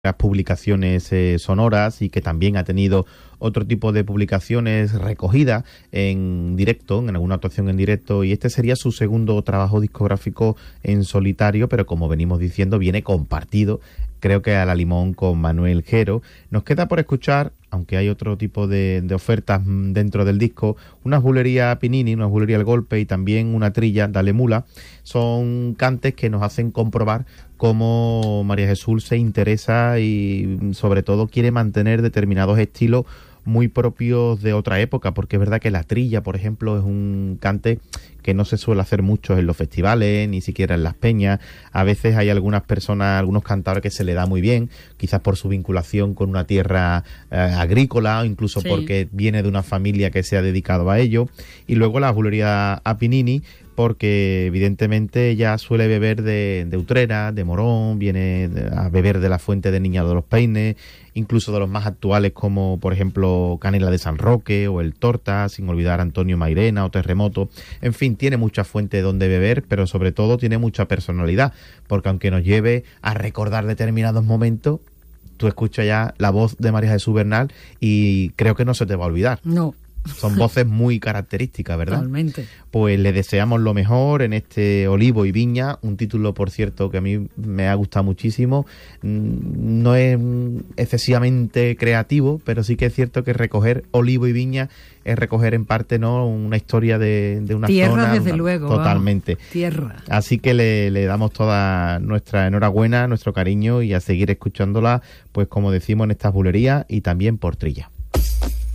las publicaciones sonoras y que también ha tenido otro tipo de publicaciones recogidas en directo, en alguna actuación en directo, y este sería su segundo trabajo discográfico en solitario, pero como venimos diciendo, viene compartido, creo que a la limón, con Manuel Gero. Nos queda por escuchar, aunque hay otro tipo de ofertas dentro del disco, una bulería Pinini, una bulería al golpe y también una trilla, Dale Mula. Son cantes que nos hacen comprobar cómo María Jesús se interesa y sobre todo quiere mantener determinados estilos muy propios de otra época, porque es verdad que la trilla, por ejemplo, es un cante que no se suele hacer mucho en los festivales, ni siquiera en las peñas. A veces hay algunas personas, algunos cantadores que se le da muy bien, quizás por su vinculación con una tierra agrícola, o incluso porque viene de una familia que se ha dedicado a ello. Y luego la bulería a Pinini, porque evidentemente ella suele beber de Utrera, de Morón, viene a beber de la fuente de Niña de los Peines, incluso de los más actuales como por ejemplo Canela de San Roque o El Torta, sin olvidar Antonio Mairena o Terremoto. En fin, tiene mucha fuente donde beber, pero sobre todo tiene mucha personalidad, porque aunque nos lleve a recordar determinados momentos, tú escuchas ya la voz de María Jesús Bernal y creo que no se te va a olvidar. No. Son voces muy características, ¿verdad? Totalmente. Pues le deseamos lo mejor en este Olivo y Viña, un título, por cierto, que a mí me ha gustado muchísimo. No es excesivamente creativo, pero sí que es cierto que recoger Olivo y Viña es recoger en parte, ¿no?, una historia de una tierra, zona. desde luego. Totalmente. Tierra. Así que le damos toda nuestra enhorabuena, nuestro cariño y a seguir escuchándola, pues como decimos, en estas bulerías y también por trilla.